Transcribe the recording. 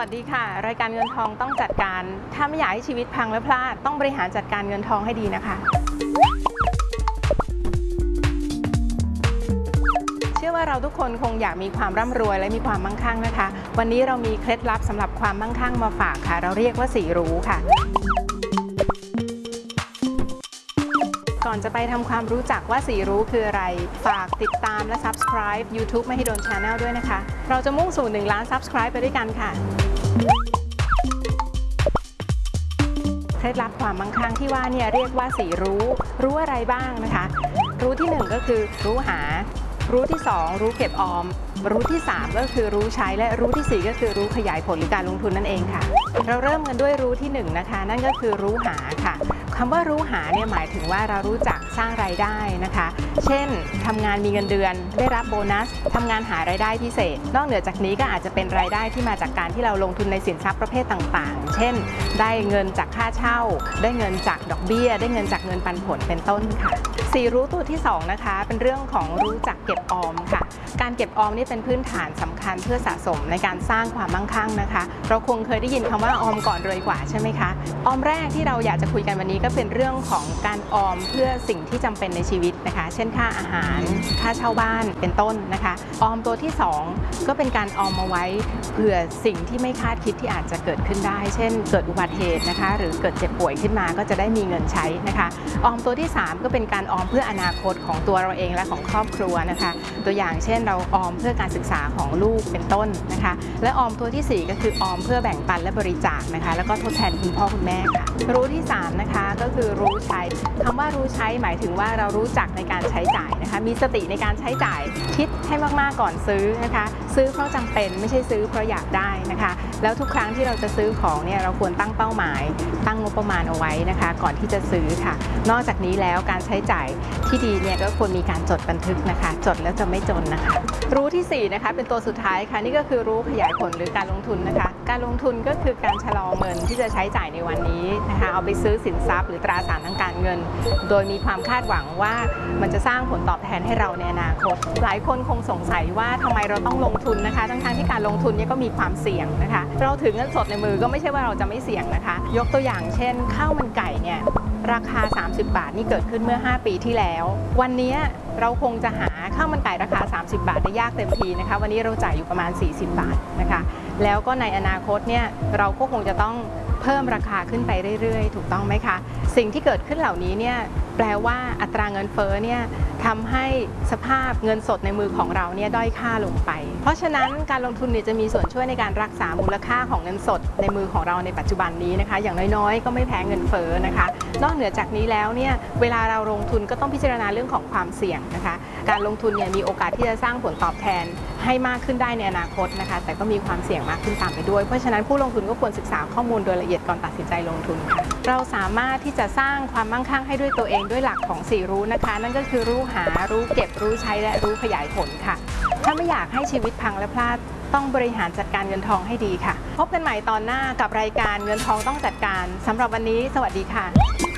วัสดีค่ะรายการเงินทองต้องจัดการถ้าไม่อยากให้ชีวิตพังและพลาดต้องบริหารจัดการเงินทองให้ดีนะคะเชื่อว่าเราทุกคนคงอยากมีความร่ำรวยและมีความมั่งคั่งนะคะวันนี้เรามีเคล็ดลับสำหรับความมั่งคั่งมาฝากค่ะเราเรียกว่า4รู้ค่ะก่อนจะไปทำความรู้จักว่า4รู้คืออะไรฝากติดตามและ Subscribe YouTube ไม่ให้โดน Channel ด้วยนะคะเราจะมุ่งสู่1 ล้าน Subscribe ไปด้วยกันค่ะเคล็ดลับความมั่งคั่งที่ว่าเนี่ยเรียกว่า4รู้อะไรบ้างนะคะรู้ที่1ก็คือรู้หารู้ที่2รู้เก็บออมรู้ที่3ก็คือรู้ใช้และรู้ที่4ก็คือรู้ขยายผลหรือการลงทุนนั่นเองค่ะเราเริ่มกันด้วยรู้ที่1นะคะนั่นก็คือรู้หาค่ะคำว่ารู้หาเนี่ยหมายถึงว่าเรารู้จักสร้างรายได้นะคะเช่นทำงานมีเงินเดือนได้รับโบนัสทำงานหารายได้พิเศษนอกเหนือจากนี้ก็อาจจะเป็นรายได้ที่มาจากการที่เราลงทุนในสินทรัพย์ประเภทต่างๆเช่นได้เงินจากค่าเช่าได้เงินจากดอกเบี้ยได้เงินจากเงินปันผลเป็นต้นค่ะ4รู้ตัวที่2นะคะเป็นเรื่องของรู้จักเก็บออมค่ะการเก็บออมนี่เป็นพื้นฐานสำคัญเพื่อสะสมในการสร้างความมั่งคั่งนะคะเราคงเคยได้ยินคำว่าออมก่อนรวยกว่าใช่ไหมคะออมแรกที่เราอยากจะคุยกันวันนี้ก็เป็นเรื่องของการออมเพื่อสิ่งที่จำเป็นในชีวิตนะคะเช่นค่าอาหารค่าเช่าบ้านเป็นต้นนะคะออมตัวที่2ก็เป็นการออมมาไว้เผื่อสิ่งที่ไม่คาดคิดที่อาจจะเกิดขึ้นได้เช่นเกิดอุบัติเหตุนะคะหรือเกิดเจ็บป่วยขึ้นมาก็จะได้มีเงินใช้นะคะออมตัวที่3ก็เป็นการออมเพื่ออนาคตของตัวเราเองและของครอบครัวนะคะตัวอย่างเช่นเราออมเพื่อการศึกษาของลูกเป็นต้นนะคะและออมตัวที่4ก็คือออมเพื่อแบ่งปันและบริจาคนะคะแล้วก็ทดแทนคุณพ่อคุณแม่ค่ะรู้ที่3นะคะก็คือรู้ใช้คำว่ารู้ใช้หมายถึงว่าเรารู้จักในการใช้จ่ายนะคะมีสติในการใช้จ่ายคิดให้มากๆก่อนซื้อนะคะซื้อเพราะจำเป็นไม่ใช่ซื้อเพราะอยากได้นะคะแล้วทุกครั้งที่เราจะซื้อของเนี่ยเราควรตั้งเป้าหมายตั้งงบประมาณเอาไว้นะคะก่อนที่จะซื้อค่ะนอกจากนี้แล้วการใช้จ่ายที่ดีเนี่ยก็ควรมีการจดบันทึกนะคะจดแล้วจะไม่จนนะคะรู้ที่4นะคะเป็นตัวสุดท้ายค่ะนี่ก็คือรู้ขยายผลหรือการลงทุนนะคะการลงทุนก็คือการชะลอเงินที่จะใช้จ่ายในวันนี้นะคะเอาไปซื้อสินทรัพย์หรือตราสารทางการเงินโดยมีความคาดหวังว่ามันจะสร้างผลตอบแทนให้เราในอนาคตหลายคนคงสงสัยว่าทำไมเราต้องลงทุนนะคะทั้งที่การลงทุนเนี่ยก็มีความเสี่ยงนะคะเราถือเงินสดในมือก็ไม่ใช่ว่าเราจะไม่เสี่ยงนะคะยกตัวอย่างเช่นข้าวมันไก่เนี่ยราคา30 บาทนี่เกิดขึ้นเมื่อ5 ปีที่แล้ววันนี้เราคงจะหาข้าวมันไก่ราคา30 บาทได้ยากเต็มทีนะคะวันนี้เราจ่ายอยู่ประมาณ40 บาทนะคะแล้วก็ในอนาคตเนี่ยเราก็คงจะต้องเพิ่มราคาขึ้นไปเรื่อยๆถูกต้องไหมคะสิ่งที่เกิดขึ้นเหล่านี้เนี่ยแปลว่าอัตราเงินเฟ้อเนี่ยทำให้สภาพเงินสดในมือของเราเนี่ยด้อยค่าลงไปเพราะฉะนั้นการลงทุนเนี่ยจะมีส่วนช่วยในการรักษามูลค่าของเงินสดในมือของเราในปัจจุบันนี้นะคะอย่างน้อยๆก็ไม่แพ้เงินเฟ้อนะคะนอกเหนือจากนี้แล้วเนี่ยเวลาเราลงทุนก็ต้องพิจารณาเรื่องของความเสี่ยงนะคะการลงทุนเนี่ยมีโอกาสที่จะสร้างผลตอบแทนให้มากขึ้นได้ในอนาคตนะคะแต่ก็มีความเสี่ยงมากขึ้นตามไปด้วยเพราะฉะนั้นผู้ลงทุนก็ควรศึกษาข้อมูลโดยละเอียดก่อนตัดสินใจลงทุนค่ะเราสามารถที่จะสร้างความมั่งคั่งให้ด้วยตัวเองด้วยหลักของ4รู้นะคะนั่นก็คือรู้หารู้เก็บรู้ใช้และรู้ขยายผลค่ะถ้าไม่อยากให้ชีวิตพังและพลาดต้องบริหารจัดการเงินทองให้ดีค่ะพบกันใหม่ตอนหน้ากับรายการเงินทองต้องจัดการสำหรับวันนี้สวัสดีค่ะ